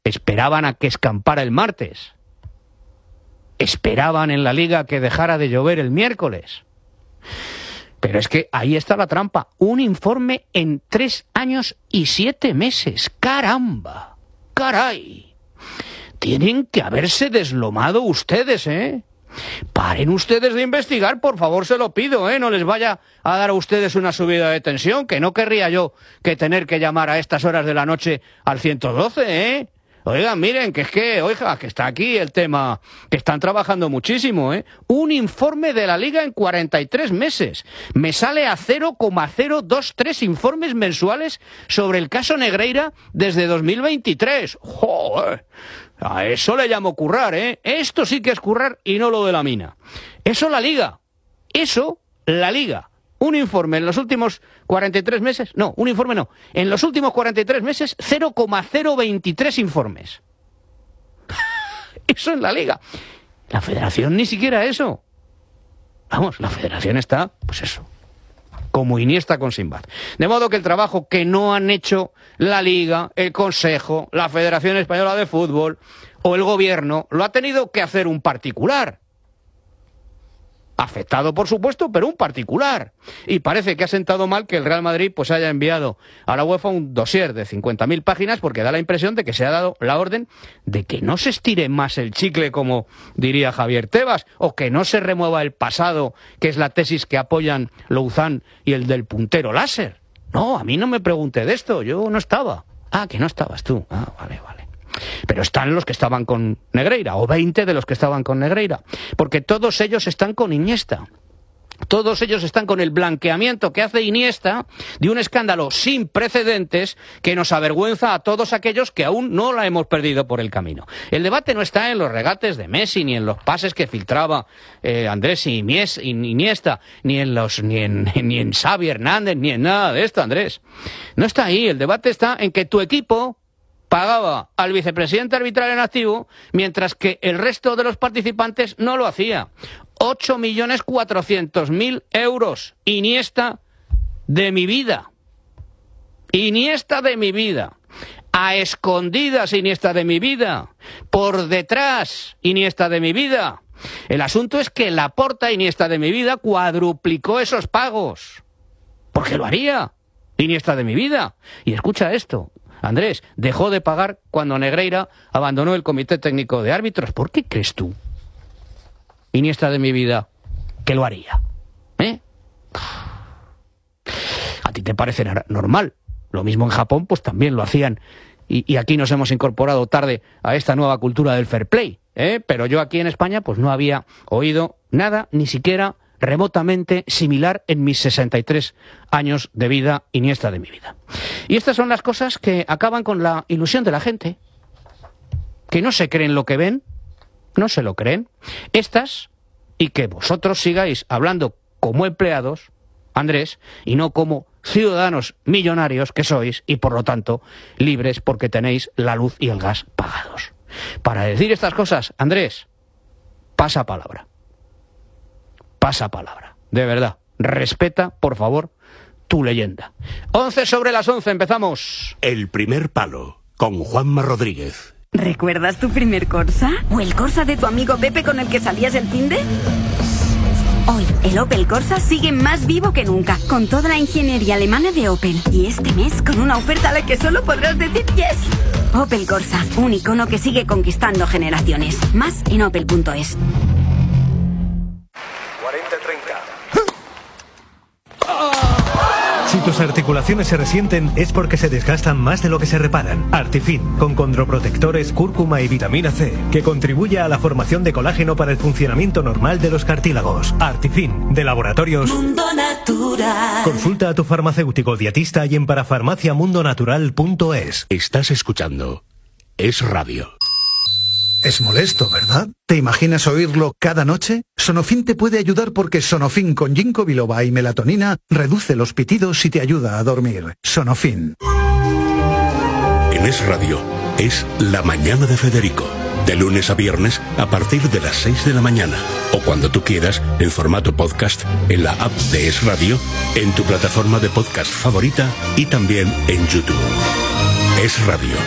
esperaban a que escampara el martes. Esperaban en la Liga que dejara de llover el miércoles. Pero es que ahí está la trampa. Un informe en 3 años y 7 meses. ¡Caramba! ¡Caray! Tienen que haberse deslomado ustedes, ¿eh? Paren ustedes de investigar, por favor, se lo pido, ¿eh? No les vaya a dar a ustedes una subida de tensión, que no querría yo que tener que llamar a estas horas de la noche al 112, ¿eh? Oigan, miren, que está aquí el tema, que están trabajando muchísimo, ¿eh? Un informe de la Liga en 43 meses. Me sale a 0,023 informes mensuales sobre el caso Negreira desde 2023. ¡Joder! A eso le llamo currar, ¿eh? Esto sí que es currar y no lo de la mina. Eso la Liga. Eso, la Liga. Un informe en los últimos 43 meses... No, un informe no. En los últimos 43 meses, 0,023 informes. Eso en la Liga. La Federación ni siquiera eso. Vamos, la Federación está, pues eso, como Iniesta con Sinbad. De modo que el trabajo que no han hecho la Liga, el Consejo, la Federación Española de Fútbol o el Gobierno, lo ha tenido que hacer un particular. Afectado, por supuesto, pero un particular. Y parece que ha sentado mal que el Real Madrid pues haya enviado a la UEFA un dossier de 50.000 páginas, porque da la impresión de que se ha dado la orden de que no se estire más el chicle, como diría Javier Tebas, o que no se remueva el pasado, que es la tesis que apoyan Louzán y el del puntero láser. No, a mí no me pregunte de esto, yo no estaba. Ah, que no estabas tú. Ah, vale. Pero están los que estaban con Negreira, o 20 de los que estaban con Negreira, porque todos ellos están con Iniesta. Todos ellos están con el blanqueamiento que hace Iniesta de un escándalo sin precedentes que nos avergüenza a todos aquellos que aún no la hemos perdido por el camino. El debate no está en los regates de Messi, ni en los pases que filtraba Andrés y Iniesta, ni en Xavi Hernández, ni en nada de esto, Andrés. No está ahí. El debate está en que tu equipo pagaba al vicepresidente arbitral en activo, mientras que el resto de los participantes no lo hacía. 8.400.000 euros. Iniesta de mi vida. Iniesta de mi vida. A escondidas, Iniesta de mi vida. Por detrás, Iniesta de mi vida. El asunto es que Laporta, Iniesta de mi vida, cuadruplicó esos pagos. Porque lo haría. Iniesta de mi vida. Y escucha esto. Andrés, dejó de pagar cuando Negreira abandonó el Comité Técnico de Árbitros. ¿Por qué crees tú, Iniesta de mi vida, que lo haría? ¿Eh? A ti te parece normal. Lo mismo en Japón, pues también lo hacían. Y aquí nos hemos incorporado tarde a esta nueva cultura del fair play. Pero yo aquí en España, pues no había oído nada, ni siquiera remotamente similar en mis 63 años de vida, Iniesta de mi vida. Y estas son las cosas que acaban con la ilusión de la gente, que no se creen lo que ven, no se lo creen. Estas, y que vosotros sigáis hablando como empleados, Andrés, y no como ciudadanos millonarios que sois, y por lo tanto libres porque tenéis la luz y el gas pagados. Para decir estas cosas, Andrés, pasa palabra. Pasa palabra, de verdad. Respeta, por favor, tu leyenda. 11:11, empezamos. El primer palo, con Juanma Rodríguez. ¿Recuerdas tu primer Corsa? ¿O el Corsa de tu amigo Pepe con el que salías el finde? Hoy, el Opel Corsa sigue más vivo que nunca, con toda la ingeniería alemana de Opel. Y este mes, con una oferta a la que solo podrás decir yes. Opel Corsa, un icono que sigue conquistando generaciones. Más en opel.es. 40-30. Si tus articulaciones se resienten es porque se desgastan más de lo que se reparan. Artifin, con condroprotectores, cúrcuma y vitamina C, que contribuye a la formación de colágeno para el funcionamiento normal de los cartílagos. Artifin, de Laboratorios Mundo Natural. Consulta a tu farmacéutico dietista y en parafarmaciamundonatural.es. Estás escuchando Es Radio. Es molesto, ¿verdad? ¿Te imaginas oírlo cada noche? Sonofin te puede ayudar porque Sonofin con ginkgo biloba y melatonina reduce los pitidos y te ayuda a dormir. Sonofin. En Es Radio es La Mañana de Federico. De lunes a viernes a partir de las 6 de la mañana. O cuando tú quieras, en formato podcast, en la app de Es Radio, en tu plataforma de podcast favorita y también en YouTube. Es Radio.